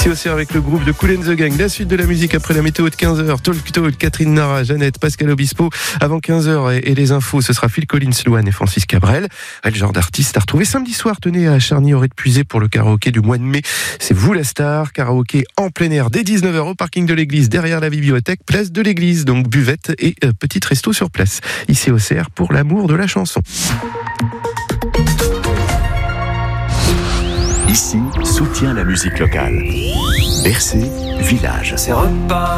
Ici au CR avec le groupe de Kool & The Gang. La suite de la musique après la météo de 15h. Talk Talk, Catherine Nara, Jeannette, Pascal Obispo. Avant 15h et les infos, ce sera Phil Collins, Louane et Francis Cabrel. Le genre d'artiste à retrouver samedi soir. Tenez à Charny-Auré-de-Puisé pour le karaoké du mois de mai. C'est vous la star. Karaoké en plein air dès 19h au parking de l'église, derrière la bibliothèque, place de l'église. Donc buvette et petit resto sur place. Ici au CR pour l'amour de la chanson. Ici, soutient la musique locale. Bercé, village. C'est repas.